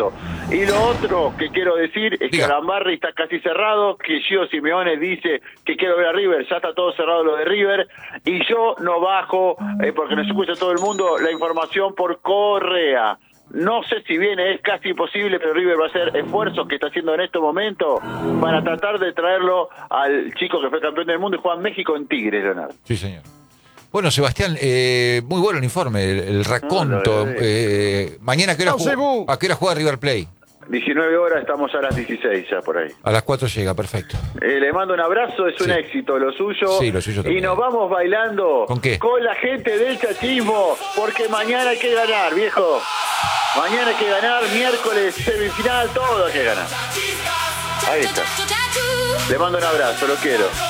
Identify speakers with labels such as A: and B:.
A: eso. Y lo otro que quiero decir es que Alambarri está casi cerrado, que Gio Simeone dice que quiero ver a River, ya está todo cerrado lo de River, y yo no bajo, porque nos escucha todo el mundo, la información por Correa. No sé si viene, es casi imposible, pero River va a hacer esfuerzos que está haciendo en este momento para tratar de traerlo al chico que fue campeón del mundo y juega en México en Tigres, Leonardo.
B: Sí, señor. Bueno, Sebastián, muy bueno el informe, el raconto. Mañana, ¿a qué hora juega River Plate?
A: 19 horas, estamos a las 16 ya por ahí.
B: A las 4 llega, perfecto.
A: Le mando un abrazo, es un éxito lo suyo.
B: Sí, lo suyo también.
A: Y nos vamos bailando.
B: ¿Con qué?
A: Con la gente del chachismo, porque mañana hay que ganar, viejo. Mañana hay que ganar, miércoles, semifinal, todo hay que ganar. Ahí está. Le mando un abrazo, lo quiero.